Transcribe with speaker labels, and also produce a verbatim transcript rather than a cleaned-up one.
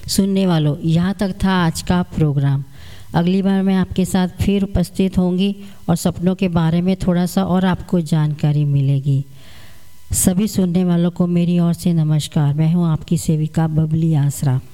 Speaker 1: सुनने वालों, यहाँ तक था आज का प्रोग्राम। अगली बार मैं आपके साथ फिर उपस्थित होंगी और सपनों के बारे में थोड़ा सा और आपको जानकारी मिलेगी। सभी सुनने वालों को मेरी ओर से नमस्कार। मैं हूँ आपकी सेविका बबली आसरा।